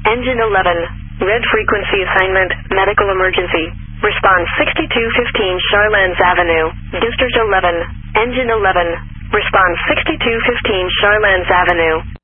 Engine 11. Red frequency assignment, medical emergency. Response 6215 Charlands Avenue. District 11. Engine 11. Response 6215 Charlands Avenue.